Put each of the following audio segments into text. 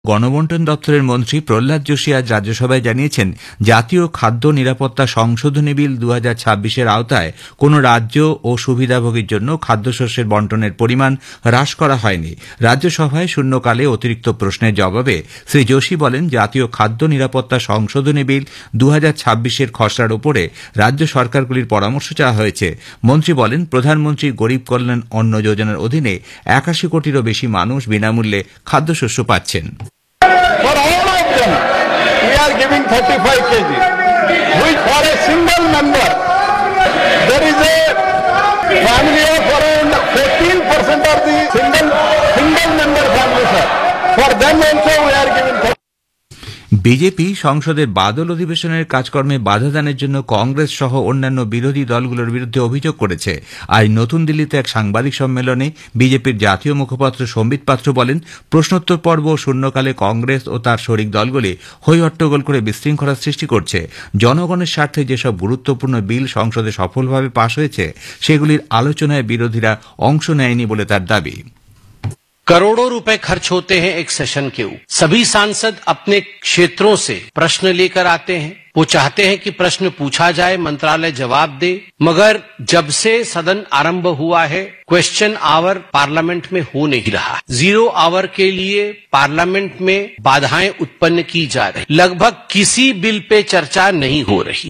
গণবন্টন দপ্তরের মন্ত্রী প্রহ্লাদ যোশী আজ রাজ্যসভায় জানিয়েছেন, জাতীয় খাদ্য নিরাপত্তা সংশোধনী বিল 2026-এর আওতায় কোনো রাজ্য ও সুবিধাভোগীর জন্য খাদ্যশস্যের বন্টনের পরিমাণ হ্রাস করা হয়নি। রাজ্যসভায় শূন্যকালে অতিরিক্ত প্রশ্নের জবাবে শ্রী যোশী বলেন, জাতীয় খাদ্য নিরাপত্তা সংশোধনী বিল 2026-এর খসড়ার ওপরে রাজ্য সরকারগুলির পরামর্শ চাওয়া হয়েছে। মন্ত্রী বলেন, প্রধানমন্ত্রী গরিব কল্যাণ অন্ন যোজনার অধীনে 81 কোটিরও বেশি মানুষ বিনামূল্যে খাদ্যশস্য পাচ্ছেন। For all of them, we are giving 35 kg, which for a single member, there is a family of around 14% of the single member family, sir. For them also we are giving 35. BJP সংসদের বাদল অধিবেশনের কাজকর্মে বাধা দানের জন্য কংগ্রেস সহ অন্যান্য বিরোধী দলগুলোর বিরুদ্ধে অভিযোগ করেছে। আজ নতুন দিল্লিতে এক সাংবাদিক সম্মেলনে বিজেপির জাতীয় মুখপাত্র সম্বিত পাত্র বলেন, প্রশ্নোত্তর পর্ব ও শূন্যকালে কংগ্রেস ও তার শরিক দলগুলি হৈ হট্টগোল করে বিশৃঙ্খলার সৃষ্টি করছে। জনগণের স্বার্থে যেসব গুরুত্বপূর্ণ বিল সংসদে সফলভাবে পাশ হয়েছে, সেগুলির আলোচনায় বিরোধীরা অংশ নেয়নি বলে তার দাবি। करोड़ों रुपए खर्च होते हैं एक सेशन के ऊपर। सभी सांसद अपने क्षेत्रों से प्रश्न लेकर आते हैं। वो चाहते हैं कि प्रश्न पूछा जाए, मंत्रालय जवाब दे। मगर जब से सदन आरंभ हुआ है, क्वेश्चन आवर पार्लियामेंट में हो नहीं रहा। 0 आवर के लिए पार्लियामेंट में बाधाएं उत्पन्न की जा रही। लगभग किसी बिल पे चर्चा नहीं हो रही।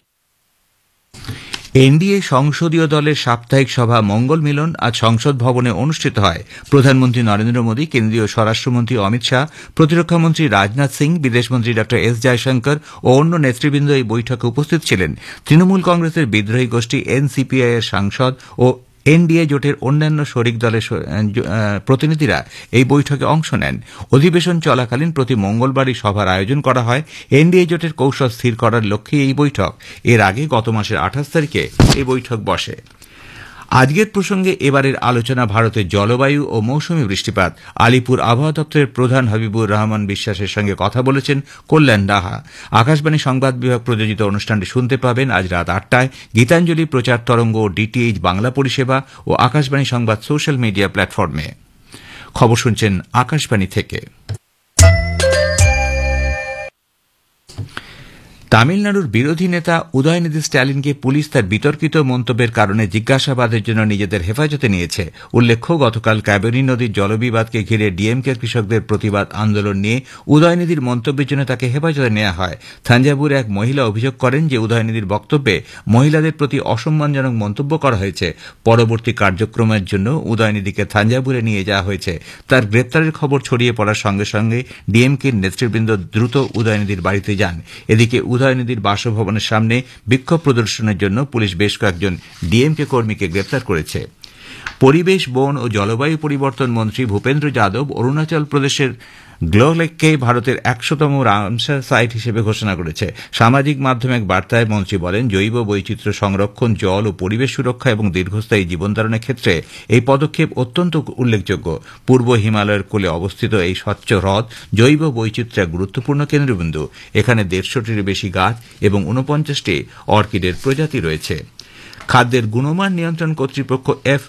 এনডিএ সংসদীয় দলের সাপ্তাহিক সভা মঙ্গল মিলন আজ সংসদ ভবনে অনুষ্ঠিত হয়। প্রধানমন্ত্রী নরেন্দ্র মোদী, কেন্দ্রীয় স্বরাষ্ট্রমন্ত্রী অমিত শাহ, প্রতিরক্ষামন্ত্রী রাজনাথ সিং, বিদেশমন্ত্রী ড এস জয়শঙ্কর ও অন্য নেতৃবৃন্দ এই বৈঠকে উপস্থিত ছিলেন। তৃণমূল কংগ্রেসের বিদ্রোহী গোষ্ঠী এনসিপিআই এর সাংসদ ও এনডিএ জোটের অন্যান্য শরিক দলের প্রতিনিধিরা এই বৈঠকে অংশ নেন। অধিবেশন চলাকালীন প্রতি মঙ্গলবারই সভার আয়োজন করা হয়। এনডিএ জোটের কৌশল স্থির করার লক্ষ্যে এই বৈঠক। এর আগে গত মাসের 28 তারিখে এই বৈঠক বসে। আজকের প্রসঙ্গে এবারের আলোচনা ভারতের জলবায়ু ও মৌসুমী বৃষ্টিপাত। আলিপুর আবহাওয়া দপ্তরের প্রধান হাবিবুর রহমান বিশ্বাসের সঙ্গে কথা বলেছেন কল্যাণ রাহা। আকাশবাণী সংবাদ বিভাগ প্রযোজিত অনুষ্ঠানটি শুনতে পাবেন আজ রাত 8টায় গীতাঞ্জলি প্রচার তরঙ্গ, ডিটিএইচ বাংলা পরিষেবা ও আকাশবাণী সংবাদ সোশ্যাল মিডিয়া প্ল্যাটফর্মে। খবর শুনছেন আকাশবাণী থেকে। তামিলনাড়ুর বিরোধী নেতা উদয়নিধি স্ট্যালিনকে পুলিশ তার বিতর্কিত মন্তব্যের কারণে জিজ্ঞাসাবাদের জন্য নিজেদের হেফাজতে নিয়েছে। উল্লেখ্য, গতকাল কাবেরী নদীর জলবিবাদকে ঘিরে ডিএমকে কৃষকদের প্রতিবাদ আন্দোলন নিয়ে উদয়নিধির মন্তব্যের জন্য তাকে হেফাজতে নেওয়া হয়। থাঞ্জাভুরে এক মহিলা অভিযোগ করেন যে উদয়নিধির বক্তব্যে মহিলাদের প্রতি অসম্মানজনক মন্তব্য করা হয়েছে। পরবর্তী কার্যক্রমের জন্য উদয়নিধিকে থাঞ্জাভুরে নিয়ে যাওয়া হয়েছে। তার গ্রেপ্তারের খবর ছড়িয়ে পড়ার সঙ্গে সঙ্গে ডিএমকের নেতৃবৃন্দ দ্রুত উদয়নিধির বাড়িতে যান। এদিকে উদয়নিধির বাসভবনের সামনে বিক্ষোভ প্রদর্শনের জন্য পুলিশ বেশ কয়েকজন ডিএমকে কর্মীকে গ্রেপ্তার করেছে। পরিবেশ, বন ও জলবায়ু পরিবর্তন মন্ত্রী ভূপেন্দ্র যাদব অরুণাচল প্রদেশের গ্লোলেককে ভারতের 100তম রামসার সাইট হিসেবে ঘোষণা করেছে। সামাজিক মাধ্যমে এক বার্তায় মন্ত্রী বলেন, জৈব বৈচিত্র্য সংরক্ষণ, জল ও পরিবেশ সুরক্ষা এবং দীর্ঘস্থায়ী জীবনধারণের ক্ষেত্রে এই পদক্ষেপ অত্যন্ত উল্লেখযোগ্য। পূর্ব হিমালয়ের কোলে অবস্থিত এই স্বচ্ছ হ্রদ জৈব বৈচিত্র্যের গুরুত্বপূর্ণ কেন্দ্রবিন্দু। এখানে 150টির বেশি গাছ এবং 49টি অর্কিডের প্রজাতি রয়েছে। খাদ্যের গুণমান নিয়ন্ত্রণ কর্তৃপক্ষ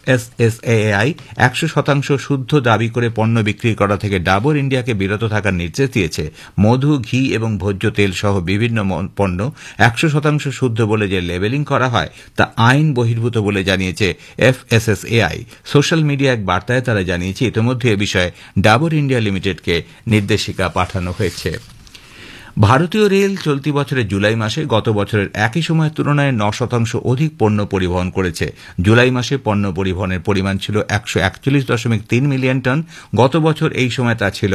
FSSAI 100% শুদ্ধ দাবি করে পণ্য বিক্রি করা থেকে ডাবর ইন্ডিয়াকে বিরত থাকার নির্দেশ দিয়েছে। মধু, ঘি এবং ভোজ্য তেল সহ বিভিন্ন পণ্য 100% শুদ্ধ বলে যে লেবেলিং করা হয় তা আইন বহির্ভূত বলে জানিয়েছে FSSAI। সোশ্যাল মিডিয়া এক বার্তায় তারা জানিয়েছে, ইতিমধ্যে এ বিষয়ে ডাবর ইন্ডিয়া লিমিটেডকে নির্দেশিকা পাঠানো হয়েছে। ভারতীয় রেল চলতি বছরের জুলাই মাসে গত বছরের একই সময়ের তুলনায় 9% অধিক পণ্য পরিবহন করেছে। জুলাই মাসে পণ্য পরিবহনের পরিমাণ ছিল 141.3 মিলিয়ন টন। গত বছর এই সময় তা ছিল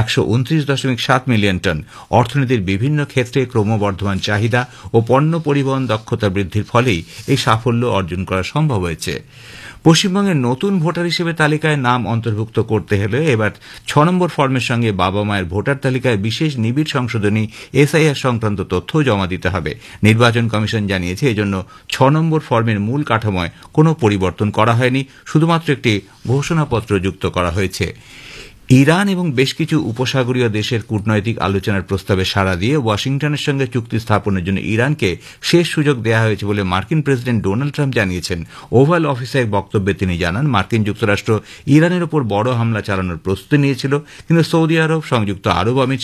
129.7 মিলিয়ন টন। অর্থনীতির বিভিন্ন ক্ষেত্রে ক্রমবর্ধমান চাহিদা ও পণ্য পরিবহন দক্ষতা বৃদ্ধির ফলেই এই সাফল্য অর্জন করা সম্ভব হয়েছে। পশ্চিমবঙ্গের নতুন ভোটার হিসেবে তালিকায় নাম অন্তর্ভুক্ত করতে হলে এবার 6 নম্বর ফর্মের সঙ্গে বাবা মায়ের ভোটার তালিকায় বিশেষ নিবিড় সংশোধনী SIR সংক্রান্ত তথ্যও জমা দিতে হবে। নির্বাচন কমিশন জানিয়েছে, এজন্য 6 নম্বর ফর্মের মূল কাঠামোয় কোনো পরিবর্তন করা হয়নি, শুধুমাত্র একটি ঘোষণাপত্র যুক্ত করা হয়েছে। ইরান এবং বেশ কিছু উপসাগরীয় দেশের কূটনৈতিক আলোচনার প্রস্তাবে সাড়া দিয়ে ওয়াশিংটনের সঙ্গে চুক্তি স্থাপনের জন্য ইরানকে শেষ সুযোগ দেওয়া হয়েছে বলে মার্কিন প্রেসিডেন্ট ডোনাল্ড ট্রাম্প জানিয়েছেন। ওভাল অফিসে এক বক্তব্যে তিনি জানান, মার্কিন যুক্তরাষ্ট্র ইরানের ওপর বড় হামলা চালানোর প্রস্তুতি নিয়েছিল, কিন্তু সৌদি আরব, সংযুক্ত আরব